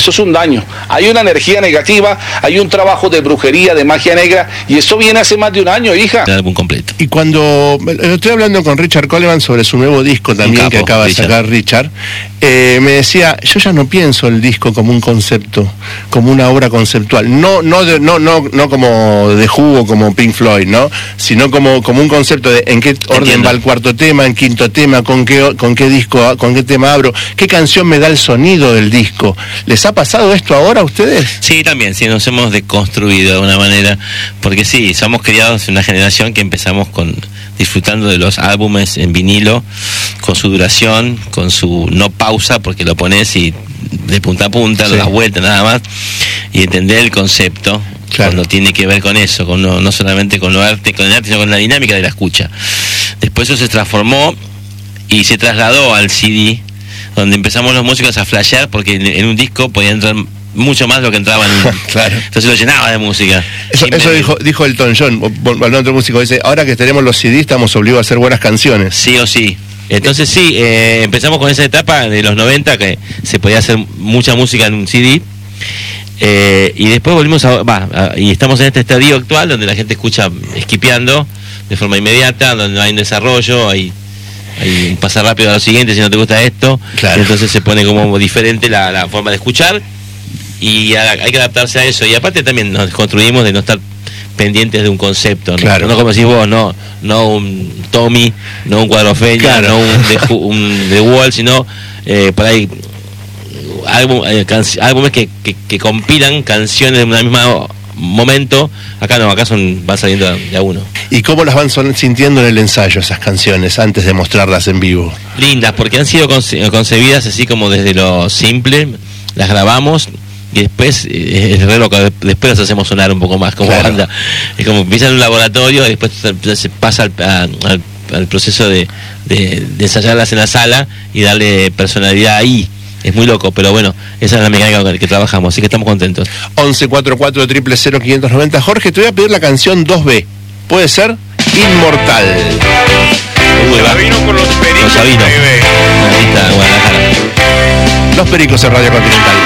eso es un daño. Hay una energía negativa, hay un trabajo de brujería, de magia negra, y eso viene hace más de un año, hija. El álbum completo. Y cuando estoy hablando con Richard Coleman sobre su nuevo disco también, capo, que acaba de sacar Richard, me decía, yo ya no pienso el disco como un concepto, como una obra conceptual, no como de jugo, como Pink Floyd, ¿no? Sino como un concepto de en qué orden va el cuarto tema, en quinto tema, con qué disco, con qué tema abro, qué canción me da el sonido del disco. ¿Les ha pasado esto ahora a ustedes? Sí, también, sí, nos hemos deconstruido de alguna manera, porque sí, somos criados en una generación que empezamos disfrutando de los álbumes en vinilo, con su duración, con su no pausa, porque lo pones y de punta a punta, lo das vuelta nada más, y entender el concepto. Claro. Cuando tiene que ver con eso, no solamente con el arte, sino con la dinámica de la escucha. Después eso se transformó y se trasladó al CD, donde empezamos los músicos a flashear, porque en un disco podía entrar mucho más lo que entraba en un... Claro. Entonces lo llenaba de música. Eso dijo Elton John, otro músico, dice, ahora que tenemos los CD estamos obligados a hacer buenas canciones. Sí o sí. Entonces sí, empezamos con esa etapa de los 90, que se podía hacer mucha música en un CD. Y después volvimos y estamos en este estadio actual donde la gente escucha skipeando de forma inmediata, donde hay un desarrollo, hay un pasar rápido a lo siguiente si no te gusta esto. Claro. Entonces se pone como diferente la forma de escuchar, y hay que adaptarse a eso. Y aparte también nos construimos de no estar pendientes de un concepto, ¿no? Claro. No como decís vos, no un Tommy, no un Cuadrofeña, claro, no un The Wall, sino por ahí álbumes que compilan canciones de un mismo momento. Acá no, acá van saliendo de a uno. ¿Y cómo las van sintiendo en el ensayo esas canciones antes de mostrarlas en vivo? Lindas, porque han sido concebidas así como desde lo simple, las grabamos y después es re loco, después las hacemos sonar un poco más como banda. Es como empieza en un laboratorio y después se pasa al proceso de ensayarlas en la sala y darle personalidad ahí. Es muy loco, pero bueno, esa es la mecánica con la que trabajamos, así que estamos contentos. 1144 000 590. Jorge, te voy a pedir la canción 2B. ¿Puede ser? Inmortal. Sabino con los Pericos. Los Sabino. Los Pericos en Radio Continental.